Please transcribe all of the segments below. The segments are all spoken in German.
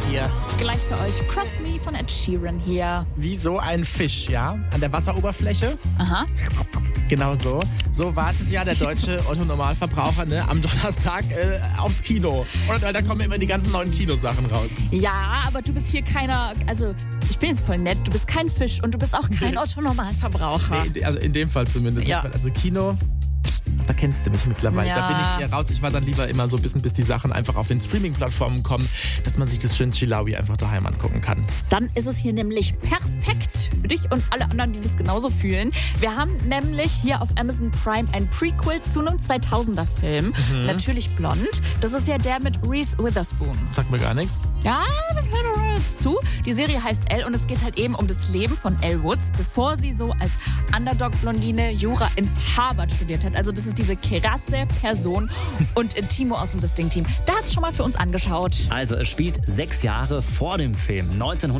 hier. Gleich für euch Cross Me von Ed Sheeran hier. Wie so ein Fisch, ja? An der Wasseroberfläche. Aha. Genau so. So wartet ja der deutsche Otto-Normalverbraucher am Donnerstag aufs Kino. Und da kommen immer die ganzen neuen Kinosachen raus. Ja, aber du bist hier keiner, also ich bin jetzt voll nett, du bist kein Fisch und du bist auch kein Otto-Normalverbraucher. Nee, also in dem Fall zumindest Ja. nicht. Also Kino, da kennst du mich mittlerweile. Ja. Da bin ich eher raus. Ich war dann lieber immer so ein bisschen, bis die Sachen einfach auf den Streaming-Plattformen kommen, dass man sich das schön Chilawi einfach daheim angucken kann. Dann ist es hier nämlich perfekt für dich und alle anderen, die das genauso fühlen. Wir haben nämlich hier auf Amazon Prime ein Prequel zu einem 2000er-Film. Natürlich blond. Das ist ja der mit Reese Witherspoon. Sagt mir gar nichts. Ja, dann hör doch mal jetzt zu. Die Serie heißt Elle und es geht halt eben um das Leben von Elle Woods, bevor sie so als Underdog-Blondine Jura in Harvard studiert hat. Also das ist diese krasse Person. Und Timo aus dem Distinct-Team, der hat es schon mal für uns angeschaut. Also es spielt 6 Jahre vor dem Film,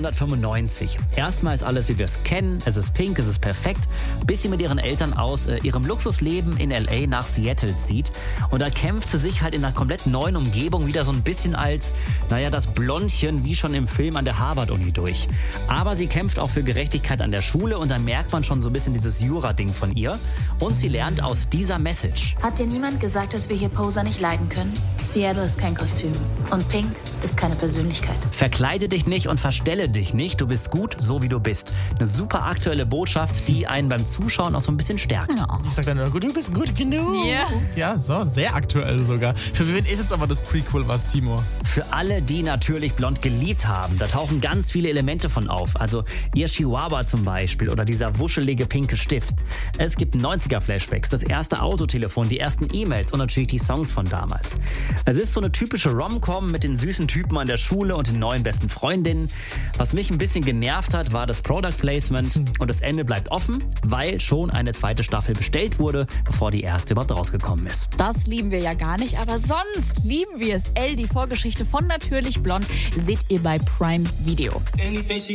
1995. Erstmal ist alles, wie wir es kennen. Es ist pink, es ist perfekt, bis sie mit ihren Eltern aus ihrem Luxusleben in L.A. nach Seattle zieht. Und da kämpft sie sich halt in einer komplett neuen Umgebung wieder so ein bisschen als, das Blondchen wie schon im Film an der Harvard-Uni durch. Aber sie kämpft auch für Gerechtigkeit an der Schule und dann merkt man schon so ein bisschen dieses Jura-Ding von ihr. Und sie lernt aus dieser Message. Hat dir niemand gesagt, dass wir hier Poser nicht leiden können? Seattle ist kein Kostüm. Und Pink ist keine Persönlichkeit. Verkleide dich nicht und verstelle dich nicht. Du bist gut, so wie du bist. Eine super aktuelle Botschaft, die einen beim Zuschauen auch so ein bisschen stärkt. Ja. Ich sag dann nur, du bist gut genug. Ja. Ja, so, sehr aktuell sogar. Für wen ist jetzt aber das Prequel was, Timo? Für alle, die natürlich Blond geliebt haben, da tauchen ganz viele Elemente von auf. Also ihr Chihuahua zum Beispiel oder dieser wuschelige pinke Stift. Es gibt 90er-Flashbacks, das erste Autotelefon, die ersten E-Mails und natürlich die Songs von damals. Es ist so eine typische Rom-Com mit den süßen Typen an der Schule und den neuen besten Freundinnen. Was mich ein bisschen genervt hat, war das Product Placement und das Ende bleibt offen, weil schon eine zweite Staffel bestellt wurde, bevor die erste überhaupt rausgekommen ist. Das lieben wir ja gar nicht, aber sonst lieben wir es. Elle, die Vorgeschichte von Natürlich Blond, seht ihr bei Prime Video. Anything she